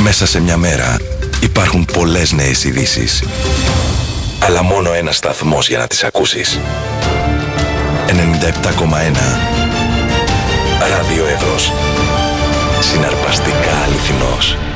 Μέσα σε μια μέρα υπάρχουν πολλές νέες ειδήσεις. Αλλά μόνο ένας σταθμός για να τις ακούσεις. 97,1 Ράδιο Εύρος. Συναρπαστικά αληθινός.